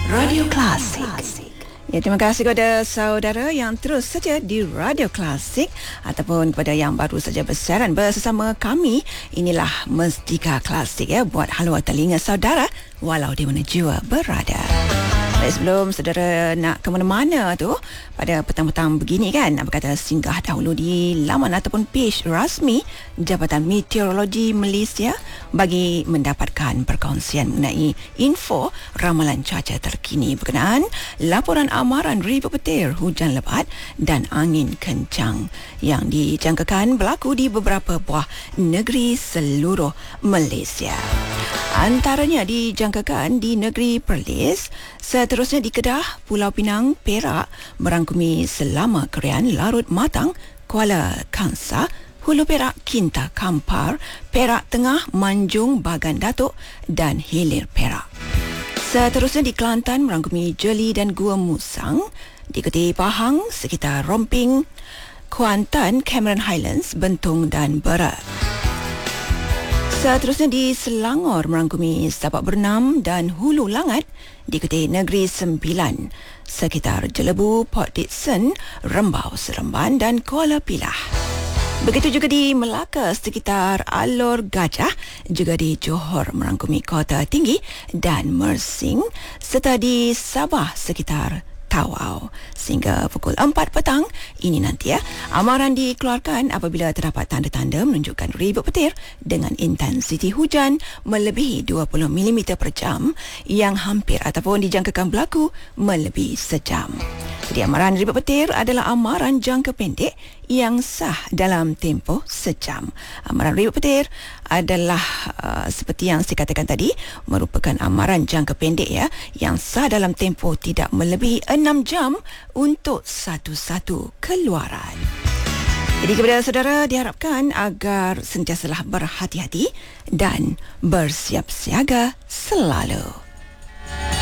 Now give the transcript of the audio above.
Radio Klasik. Ya, terima kasih kepada saudara yang terus saja di Radio Klasik ataupun kepada yang baru saja bersiaran bersama kami. Inilah Mestika Klasik ya, buat haluan telinga saudara walau di mana jua berada. Baik, sebelum saudara nak ke mana-mana tu pada petang-petang begini kan, apa kata singgah dahulu di laman ataupun page rasmi Jabatan Meteorologi Malaysia bagi mendapatkan perkongsian mengenai info ramalan cuaca terkini berkenaan laporan amaran ribu petir, hujan lebat dan angin kencang yang dijangkakan berlaku di beberapa buah negeri seluruh Malaysia. Antaranya dijangkakan di negeri Perlis, seterusnya di Kedah, Pulau Pinang, Perak, merangkumi Selama Kerian, Larut Matang, Kuala Kangsar, Hulu Perak, Kinta Kampar, Perak Tengah, Manjung, Bagan Datuk dan Hilir Perak. Seterusnya di Kelantan merangkumi Jeli dan Gua Musang, diikuti Pahang, sekitar Romping, Kuantan, Cameron Highlands, Bentong dan Berat. Seterusnya di Selangor merangkumi Sabak Bernam dan Hulu Langat, diikuti Negeri Sembilan, sekitar Jelebu, Port Dickson, Rembau, Seremban dan Kuala Pilah. Begitu juga di Melaka sekitar Alor Gajah, juga di Johor merangkumi Kota Tinggi dan Mersing, serta di Sabah sekitar Tawau. Sehingga pukul 4 petang ini nanti ya, amaran dikeluarkan apabila terdapat tanda-tanda menunjukkan ribu petir dengan intensiti hujan melebihi 20 mm per jam yang hampir ataupun dijangkakan berlaku melebihi sejam. Jadi amaran ribu petir adalah amaran jangka pendek yang sah dalam tempoh sejam. Amaran ribu petir adalah seperti yang saya katakan tadi, merupakan amaran jangka pendek ya, yang sah dalam tempoh tidak melebihi 6 jam untuk satu-satu keluaran. Jadi kepada saudara diharapkan agar sentiasalah berhati-hati dan bersiap siaga selalu.